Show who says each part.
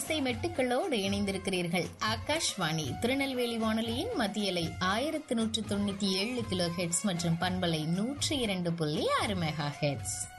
Speaker 1: இசை மெட்டுக்களோடு இணைந்திருக்கிறீர்கள். ஆகாஷ்வாணி திருநெல்வேலி வானொலியின் மத்தியலை 1197 கிலோ ஹெர்ட்ஸ் மற்றும் பண்பலை 102.6 மெகா ஹெர்ட்ஸ்.